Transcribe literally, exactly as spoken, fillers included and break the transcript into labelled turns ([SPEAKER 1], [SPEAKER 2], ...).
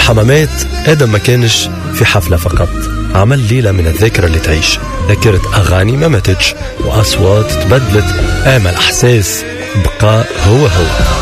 [SPEAKER 1] الحمامات آدم ما كانش في حفلة فقط، عمل ليلة من الذاكرة اللي تعيش، ذاكرة أغاني ما ماتتش وأصوات تبدلت، آمل أحساس بقى هو هو.